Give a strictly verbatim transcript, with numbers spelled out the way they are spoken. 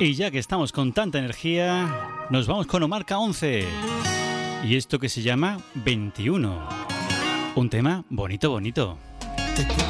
Y ya que estamos con tanta energía, nos vamos con Omarca once. Y esto que se llama veintiuno. Un tema bonito, bonito. Te quiero